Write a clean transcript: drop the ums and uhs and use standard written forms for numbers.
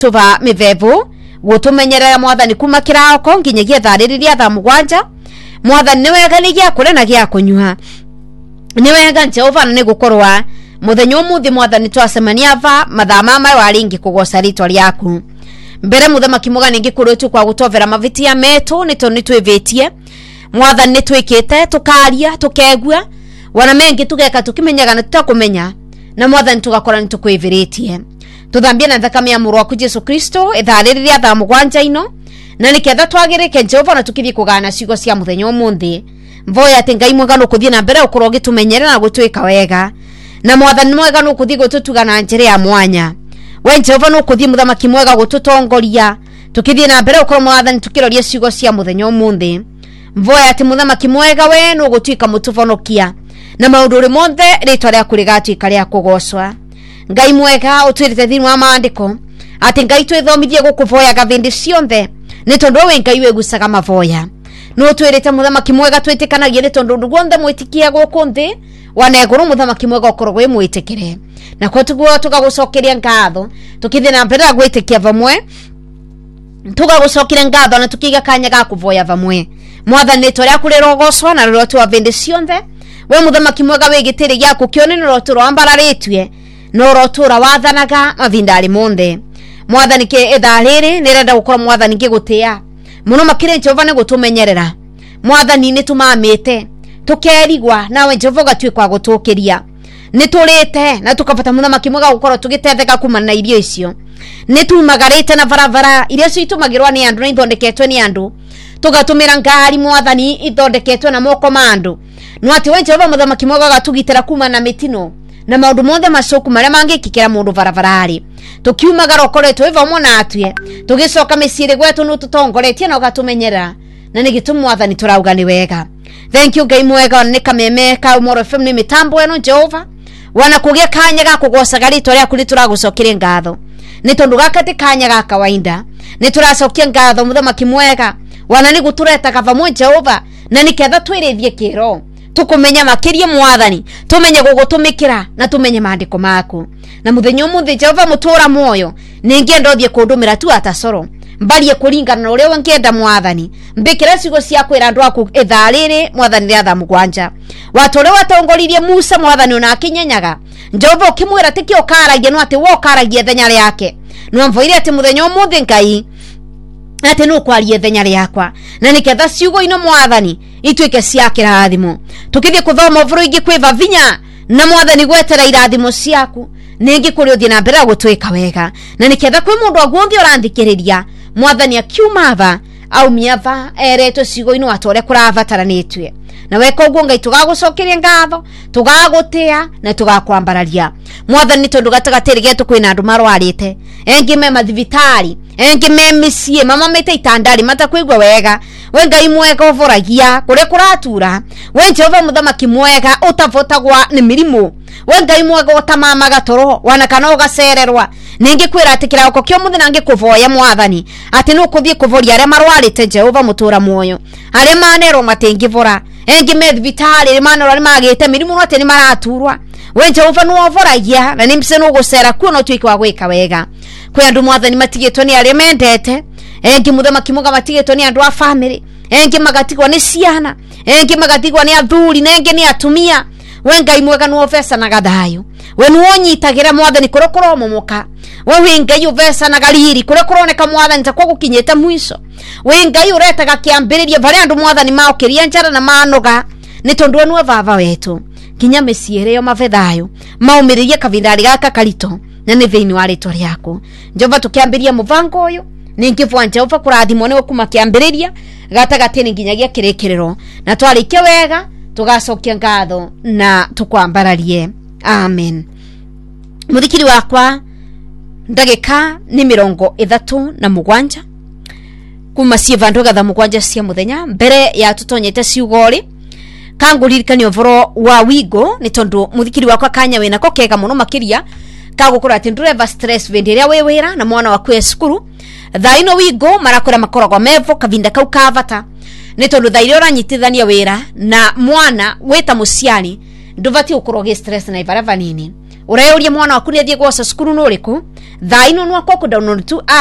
tuba mivevu gutumenyerera mwathani kuma kirako nginyagia thaririria tha mugwanja. Mwathani niwega ni gya kure na gya kunywa, niwega Jehova ni gukorwa muthenya umuthi mwathani twacemania va mathama mai waringi kugoca ritwa riaku mbere muthamaki mugani ngikurutu kwa gutovera mavitia metu nitwivitie mwathani nitwikite tukaria tukegua wana mengi tugeka tukimenyaga na tutakumenya na mwathani tugakora nitukwiviritie tuthambia na thakame ya muru waku Yesu Kristo ithaririria tha mugwanja ino na niketha twagirike Jehova na tukithie kugana ciugo cia muthenya umuthi mvoya ati Ngai mwega no kuthie na mbere ukorwo gitumenyerera na gutwika wega na mwathani mwega no kuthie gututuga na njira ya mwanya. We Jehova no kuthie muthamaki mwega gututongoria tukithie na mbere ukorwo mwathani tukiroria ciugo cia muthenya umuthi mvoya ati muthamaki mwega we no gutwika mutuvonokia na maundu monthe ritwa riaku rigatwika ria kugocwa. Ngai mwega utwirite thiini wa maandiko ati Ngai twithomithie gukuvoya gathindi cionthe ni tondu we Ngai wegucaga mavoya no twirite muthamaki mwega twitikanagie ni tondu nduguonthe mwitikia guku nthi waneguru muthamaki mwega ukorwo wi mwitikire na kwa tuguo tugagucokeria ngatho tukithie na mbere gwitikia vamwe tugagucokeria ngatho na tukiga kanya ga kuvoya vamwe mwathani ritwa riaku rirogocwa na riro twa vindi cionthe we muthamaki mwega wigitiri giaku kioni no roturo ambararitwe no rotura wathanaga mavindari monthe mwathani ke ithariri nirenda gukorwo mwathani ngigutia muno makire Jehova ni gutumenyerera mwathani ni tumamite tukerigwa nawe Jehova gatwikwa gutukiria ni turite na tukabata muthamaki mwega gukorwo tugitetheka kuma na irio icio ni tumagarite na varavara iria ciitumagirwa ni andu na ithondeketwe ni andu tugatumira ngari mwathani ithondeketwe na moko ma andu no ati we Jehova muthamaki mwega gatugitira kuma na mitino na maundu monthe macoku maria mangikikira mundu varavarari tukiumagara ukoretwo ivamwe natwe tugicoka miciri gwetu no tutongoretie na ugatumenyera na nigitu mwathani turauga ni wega. Thank you Ngai mwega ni kameme ka Umoro FM ni mitambo eno Jehova wana kugia kanya ga kugocaga ritwa riaku ni turagucokeria ngatho ni tondu gakati kanya ga kawaida ni turacokia ngatho muthamaki mwega wana ni guturetaga vamwe Jehova na niketha twirithie kiro tukumenya makirie mwathani tumenye gugutumikira na tumenye maandiko maku na muthenya umuthi Jehova mutura moyo ningienda thie kundumira tu atasoro mbarie kuringana na uria wangienda mwathani mbikira ciugo cia kwira andu aku ithariri mwathani ria tha mugwanja watore watongoririe Musa mwathani ona akinyenyaga Jehova ukimwira tiki ukaragia no ati wo ukaragia thenya riake no mvoire ati muthenya umuthi Ngai ati no kwarie thenya riakwa na niketha ciugo ino mwathani itwike cia kirathimo tukithie kuthoma uvuru ingi kwiva vinya na mwathani gwetera irathimo ciaku ningi kuri uthie na mbere gutwika wega na niketha kwi mundu aguothi uranthikiriria mwathani akiumava au miava ereto ciugo ino atore kuravataranitwe na weka uguo Ngai tugagucokeria ngatho tugagutia na tugakwambararia mwathani tondu gatagatere getu kwina andu marwarite engi me mathibitari engi me micie mama mete itandari matakwigwa wega we Ngai mwega uvoragia kure kuratura we Jehova muthamaki mwega utavotagwa ni mirimu we Ngai mwega utamamaga toro wana kana ugacererwa ningi kwira ati kirauko kio muthina ngi kuvoya mwathani ati no kuthie kuvoria aria marwarite Jehova mutura muoyo aria manero matingivora engi me thibitari manero ari magite mirimu no ati ni maraturwa we Jehova no uvoragia na nimse no gucera kuo no twiki wa gwika wega kwi andu mwathani matigitwo ni aria mendete engi muthamaki mwega matigitwo ni andu a family engi magatigwa ni ciana engi magatigwa ni athuri na engi ni atumia we Ngai mwega no ovesa na gathayo we no onyitagira mwathani kurokoro momoka we Ngai ovesa na galiri kurokoroneka mwathani takwa gukinyete mwisho we Ngai uretaga kiambiriria bari andu mwathani maokiria njara na manoga ni tondu we no baba wetu kinya meciere yo mavethayo maumiririe kavindari gaka karito na ni thiini wa ritwa riaku Jehova tukiambiria muvango uyu ningivwa Jehova kurathimo ni kuma kiambiriria gatagatini nginyagia kirikiriro na twarikia wega tugacokia ngatho na tukwambararie amen. Muthikiri wakwa ndagika ni 37 kuma civandu gatha mugwanja cia muthenya mbere ya tutonyete ciugori kanguririkani ovoro wa wigo ni tondu muthikiri wakwa kanya wina ko kega muno makiria kagukura ati ndureva stress venderia wewera na mwana waku esukuru thaino wigo marakora makoragwa mevo kavinda kau kavata ni tondu thaire uranyitithania wira na mwana weta muciari nduvati ukorwo stress na ivara vanini ureuria mwana waku ni athie gwa cukuru no riku thaino nwako ku download tu